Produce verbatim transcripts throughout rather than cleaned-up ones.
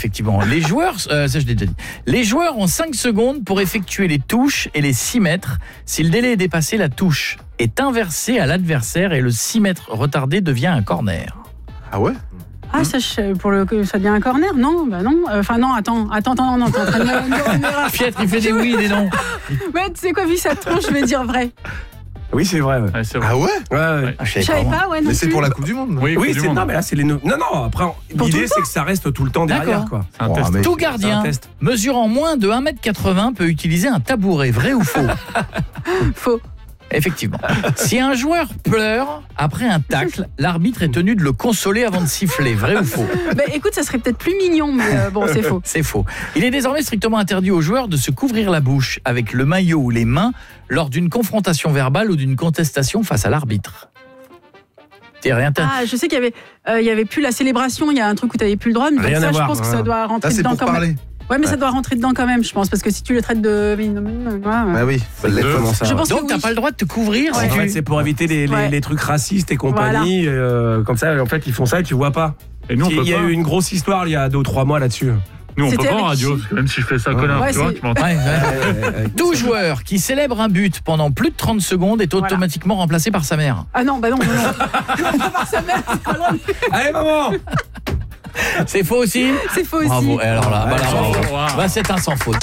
effectivement. Les joueurs, euh, ça je l'ai déjà dit. Les joueurs ont cinq secondes pour effectuer les touches et les six mètres. Si le délai est dépassé, la touche est inversée à l'adversaire et le six mètres retardé devient un corner. Ah ouais? Ah, ça, je- pour le, ça devient un corner? Non, bah non. Enfin, non, attends, attends, attends, non, t'es en train de me- me- me- Pietre, il fait des oui, des non. Ouais, tu sais quoi, vu sa tronche, je vais dire vrai. Oui, c'est vrai. Ouais. Ouais, c'est vrai. Ah ouais? Ouais, ouais. Ah, je Je savais savais pas, pas, ouais, non Mais c'est plus. pour la Coupe du Monde. Oui, Oui, Coupe du c'est Monde. non, mais là c'est les no- non non. Après, Pour tout l'idée le c'est que ça reste tout le temps derrière, D'accord. quoi. C'est un Oh, test. mais- Tout C'est gardien un test. mesurant moins de un mètre quatre-vingts peut utiliser un tabouret, vrai ou faux? Faux. Effectivement. Si un joueur pleure après un tacle, l'arbitre est tenu de le consoler avant de siffler, vrai ou faux? Bah écoute, ça serait peut-être plus mignon, mais euh, bon, c'est faux. C'est faux. Il est désormais strictement interdit aux joueurs de se couvrir la bouche avec le maillot ou les mains lors d'une confrontation verbale ou d'une contestation face à l'arbitre. C'est rien. Ah, je sais qu'il y avait, euh, il y avait plus la célébration, il y a un truc où tu n'avais plus le droit, mais Rien ça, à je voir, pense que ouais. ça doit rentrer Ça, c'est dedans pour quand même. parler. Ouais, mais ça doit rentrer dedans quand même, je pense, parce que si tu le traites de. Ouais, ouais. Bah oui, faut C'est l'être. exactement ça. Je ouais. pense Donc que t'as oui. pas le droit de te couvrir Ouais. si En tu... fait, c'est pour éviter les, les, Ouais. les trucs racistes et compagnie. euh, comme ça, en fait, ils font ça et tu vois pas. Et nous, on peut Il y a pas. eu une grosse histoire il y a deux ou trois mois là-dessus. Nous, on peut C'était pas en avec radio, qui parce que même si je fais ça, connard, Ouais, tu vois, c'est- tu m'entends. Ouais, ouais. Tout joueur qui célèbre un but pendant plus de trente secondes est Voilà. automatiquement remplacé par sa mère. Ah non, bah non, non, non. Par sa mère, c'est pas loin. Allez maman. C'est faux aussi? C'est faux aussi. Bravo. Et alors là, bah, là, bravo. bravo. Bah, c'est un sans faute.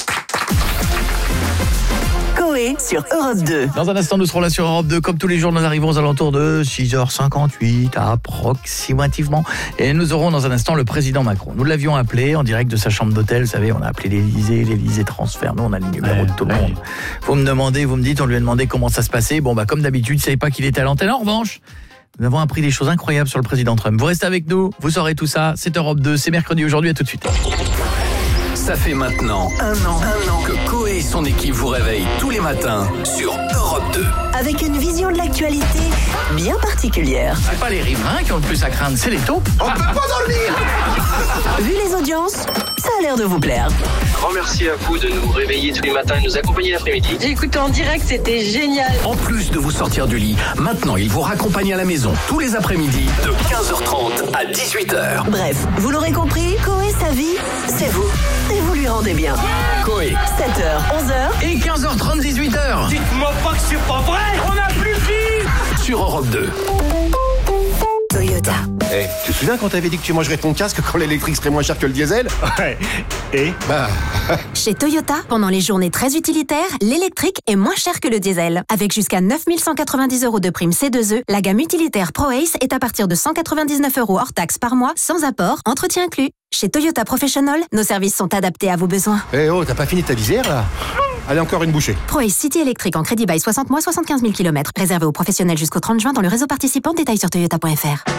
Coé sur Europe deux. Dans un instant, nous serons là sur Europe deux. Comme tous les jours, nous arrivons aux alentours de six heures cinquante-huit, approximativement. Et nous aurons dans un instant le président Macron. Nous l'avions appelé en direct de sa chambre d'hôtel. Vous savez, on a appelé l'Élysée, l'Élysée transfert. Nous, on a le numéro Ouais, de tout le ouais. monde. Vous me demandez, vous me dites, on lui a demandé comment ça se passait. Bon, bah, comme d'habitude, je savais pas qu'il était à l'antenne. En revanche, nous avons appris des choses incroyables sur le président Trump. Vous restez avec nous, vous saurez tout ça. C'est Europe deux, c'est mercredi aujourd'hui, à tout de suite. Ça fait maintenant un an, un an que Coé et son équipe vous réveillent tous les matins sur Europe deux. Avec une vision de l'actualité bien particulière. C'est pas les riverains qui ont le plus à craindre, c'est les taupes. On peut pas dormir. Vu les audiences, ça a l'air de vous plaire. Grand merci à vous de nous réveiller tous les matins et de nous accompagner l'après-midi. J'ai écouté en direct, c'était génial. En plus de vous sortir du lit, maintenant il vous raccompagne à la maison tous les après-midi de quinze heures trente à dix-huit heures. Bref, vous l'aurez compris, Coé sa vie, c'est vous. Et vous lui rendez bien. Coé. sept heures, onze heures. Et quinze heures trente, dix-huit heures. Dites-moi pas que c'est pas vrai. On a plus vite. Sur Europe deux. Toyota. Eh, tu te souviens quand t'avais dit que tu mangerais ton casque quand l'électrique serait moins cher que le diesel? Ouais. Et Bah, Chez Toyota, pendant les journées très utilitaires, l'électrique est moins cher que le diesel. Avec jusqu'à neuf mille cent quatre-vingt-dix euros de prime C deux E, la gamme utilitaire ProAce est à partir de cent quatre-vingt-dix-neuf euros hors taxe par mois, sans apport, entretien inclus. Chez Toyota Professional, nos services sont adaptés à vos besoins. eh oh, t'as pas fini ta visière là? Allez, encore une bouchée. ProAce City électrique en crédit bail soixante mois, soixante-quinze mille kilomètres. Réservé aux professionnels jusqu'au trente juin dans le réseau participant. Détails sur toyota point f r.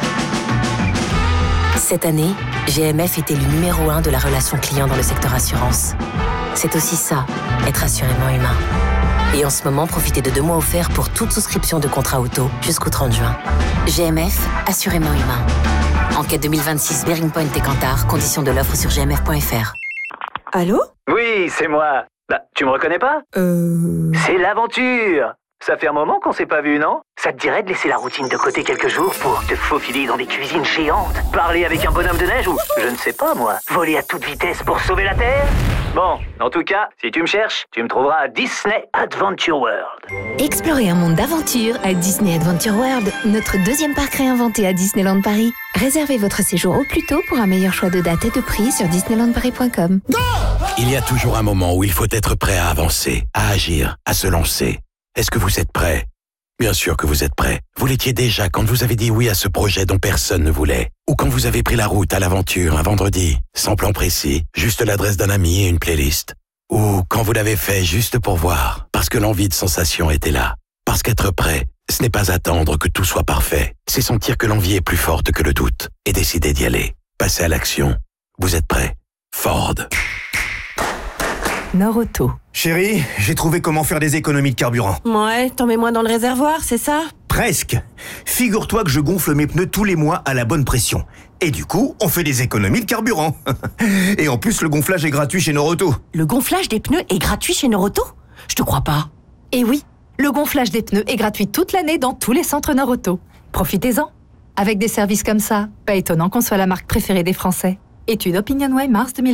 Cette année, G M F est élu numéro un de la relation client dans le secteur assurance. C'est aussi ça, être assurément humain. Et en ce moment, profitez de deux mois offerts pour toute souscription de contrat auto jusqu'au trente juin. G M F, assurément humain. Enquête deux mille vingt-six, Bearing Point et Kantar, conditions de l'offre sur g m f point f r. Allô? Oui, c'est moi. Bah, tu me reconnais pas? Euh... C'est l'aventure. Ça fait un moment qu'on s'est pas vu, non? Ça te dirait de laisser la routine de côté quelques jours pour te faufiler dans des cuisines géantes, parler avec un bonhomme de neige ou, je ne sais pas moi, voler à toute vitesse pour sauver la Terre? Bon, en tout cas, si tu me cherches, tu me trouveras à Disney Adventure World. Explorez un monde d'aventure à Disney Adventure World, notre deuxième parc réinventé à Disneyland Paris. Réservez votre séjour au plus tôt pour un meilleur choix de date et de prix sur disneyland paris point com. Il y a toujours un moment où il faut être prêt à avancer, à agir, à se lancer. Est-ce que vous êtes prêt? Bien sûr que vous êtes prêt. Vous l'étiez déjà quand vous avez dit oui à ce projet dont personne ne voulait. Ou quand vous avez pris la route à l'aventure un vendredi, sans plan précis, juste l'adresse d'un ami et une playlist. Ou quand vous l'avez fait juste pour voir, parce que l'envie de sensation était là. Parce qu'être prêt, ce n'est pas attendre que tout soit parfait. C'est sentir que l'envie est plus forte que le doute et décider d'y aller. Passer à l'action. Vous êtes prêt? Ford. Nord-Auto. Chérie, j'ai trouvé comment faire des économies de carburant. Ouais, t'en mets moins dans le réservoir, c'est ça? Presque. Figure-toi que je gonfle mes pneus tous les mois à la bonne pression. Et du coup, on fait des économies de carburant. Et en plus, le gonflage est gratuit chez Nord-Auto. Le gonflage des pneus est gratuit chez Nord-Auto? Je te crois pas. Et oui, le gonflage des pneus est gratuit toute l'année dans tous les centres Nord-Auto. Profitez-en. Avec des services comme ça, pas étonnant qu'on soit la marque préférée des Français. Étude OpinionWay mars deux mille